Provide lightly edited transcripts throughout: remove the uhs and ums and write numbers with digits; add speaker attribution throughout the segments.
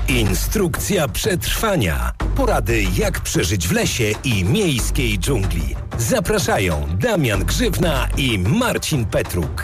Speaker 1: Instrukcja przetrwania. Porady, jak przeżyć w lesie i miejskiej dżungli. Zapraszają Damian Grzywna i Marcin Petruk.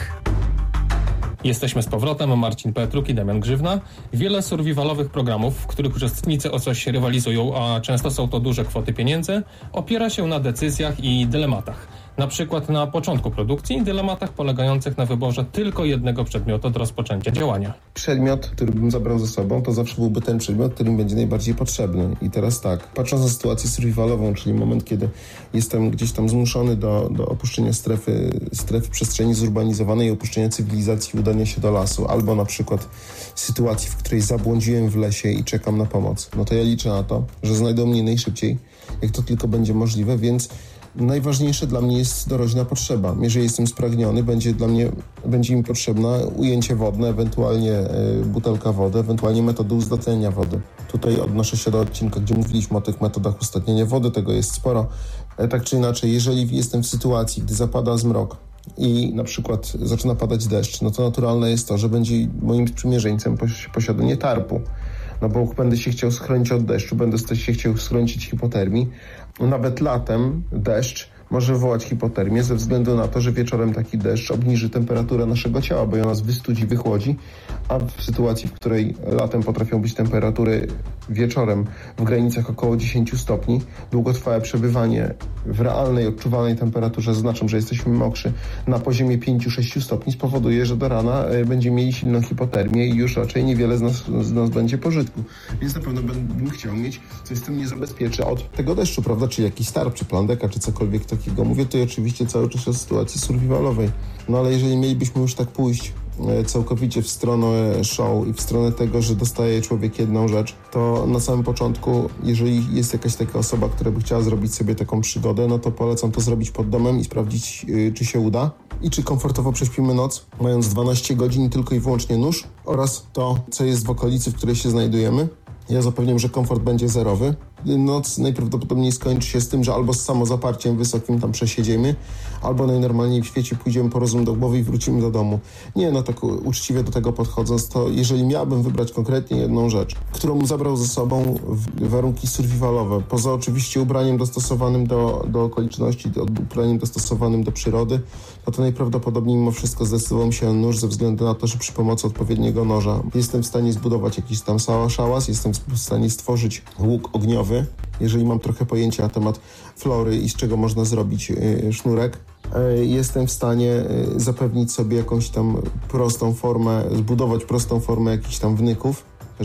Speaker 2: Jesteśmy z powrotem, Marcin Petruk i Damian Grzywna. Wiele survivalowych programów, w których uczestnicy o coś rywalizują, a często są to duże kwoty pieniędzy, opiera się na decyzjach i dylematach. Na przykład na początku produkcji dylematach polegających na wyborze tylko jednego przedmiotu do rozpoczęcia działania.
Speaker 3: Przedmiot, który bym zabrał ze sobą, to zawsze byłby ten przedmiot, który mi będzie najbardziej potrzebny. I teraz tak, patrząc na sytuację survivalową, czyli moment, kiedy jestem gdzieś tam zmuszony do opuszczenia strefy przestrzeni zurbanizowanej i opuszczenia cywilizacji i udania się do lasu, albo na przykład sytuacji, w której zabłądziłem w lesie i czekam na pomoc, no to ja liczę na to, że znajdą mnie najszybciej, jak to tylko będzie możliwe, więc najważniejsze dla mnie jest doraźna potrzeba. Jeżeli jestem spragniony, będzie mi potrzebne ujęcie wodne, ewentualnie butelka wody, ewentualnie metody uzdatniania wody. Tutaj odnoszę się do odcinka, gdzie mówiliśmy o tych metodach uzdatniania wody, tego jest sporo. Tak czy inaczej, jeżeli jestem w sytuacji, gdy zapada zmrok i na przykład zaczyna padać deszcz, no to naturalne jest to, że będzie moim sprzymierzeńcem posiadanie tarpu. No bo będę się chciał schronić od deszczu, będę się chciał schronić od hipotermii. Nawet latem deszcz może wywołać hipotermię ze względu na to, że wieczorem taki deszcz obniży temperaturę naszego ciała, bo ją nas wystudzi, wychłodzi, a w sytuacji, w której latem potrafią być temperatury wieczorem w granicach około 10 stopni, długotrwałe przebywanie w realnej, odczuwalnej temperaturze, zaznaczam, że jesteśmy mokrzy, na poziomie 5-6 stopni spowoduje, że do rana będziemy mieli silną hipotermię i już raczej niewiele z nas będzie pożytku. Więc na pewno bym chciał mieć, co jestem nie zabezpieczy od tego deszczu, prawda, czy jakiś tarp, czy plandeka, czy cokolwiek takiego. Mówię tutaj oczywiście cały czas o sytuacji survivalowej. No ale jeżeli mielibyśmy już tak pójść całkowicie w stronę show i w stronę tego, że dostaje człowiek jedną rzecz, to na samym początku, jeżeli jest jakaś taka osoba, która by chciała zrobić sobie taką przygodę, no to polecam to zrobić pod domem i sprawdzić, czy się uda i czy komfortowo prześpimy noc, mając 12 godzin tylko i wyłącznie nóż oraz to, co jest w okolicy, w której się znajdujemy. Ja zapewniam, że komfort będzie zerowy. Noc najprawdopodobniej skończy się z tym, że albo z samozaparciem wysokim tam przesiedziemy, albo najnormalniej w świecie pójdziemy po rozum do głowy i wrócimy do domu. Nie, no tak uczciwie do tego podchodząc, to jeżeli miałbym wybrać konkretnie jedną rzecz, którą zabrał ze sobą w warunki survivalowe, poza oczywiście ubraniem dostosowanym do okoliczności, ubraniem dostosowanym do przyrody, no to najprawdopodobniej mimo wszystko zdecydowałem się na nóż ze względu na to, że przy pomocy odpowiedniego noża jestem w stanie zbudować jakiś tam szałas, jestem w stanie stworzyć łuk ogniowy, jeżeli mam trochę pojęcia na temat flory i z czego można zrobić sznurek. Jestem w stanie zapewnić sobie jakąś tam prostą formę, zbudować prostą formę jakichś tam wnyków,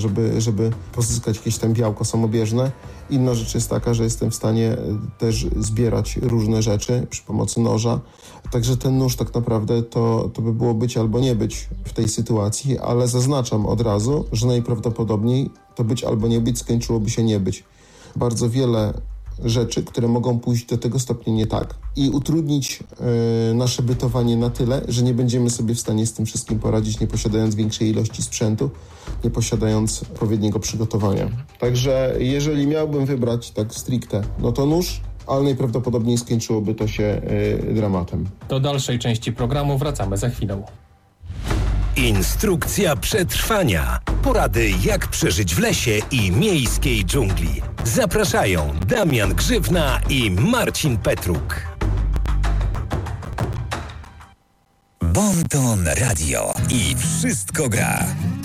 Speaker 3: żeby pozyskać jakieś tam białko samobieżne. Inna rzecz jest taka, że jestem w stanie też zbierać różne rzeczy przy pomocy noża. Także ten nóż tak naprawdę to by było być albo nie być w tej sytuacji, ale zaznaczam od razu, że najprawdopodobniej to być albo nie być skończyłoby się nie być. Bardzo wiele rzeczy, które mogą pójść do tego stopnia nie tak i utrudnić nasze bytowanie na tyle, że nie będziemy sobie w stanie z tym wszystkim poradzić, nie posiadając większej ilości sprzętu, nie posiadając odpowiedniego przygotowania. Także jeżeli miałbym wybrać tak stricte, no to nóż, ale najprawdopodobniej skończyłoby to się dramatem.
Speaker 2: Do dalszej części programu wracamy za chwilę.
Speaker 1: Instrukcja przetrwania. Porady, jak przeżyć w lesie i miejskiej dżungli. Zapraszają Damian Grzywna i Marcin Petruk.
Speaker 4: Bon Ton Radio i wszystko gra.